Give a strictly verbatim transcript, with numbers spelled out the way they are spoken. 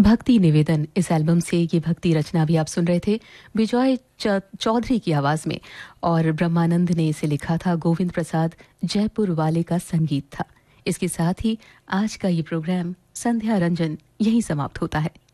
भक्ति निवेदन इस एल्बम से ये भक्ति रचना भी आप सुन रहे थे बिजॉय चौधरी की आवाज में, और ब्रह्मानंद ने इसे लिखा था। गोविंद प्रसाद जयपुर वाले का संगीत था। इसके साथ ही आज का ये प्रोग्राम संध्या रंजन यहीं समाप्त होता है।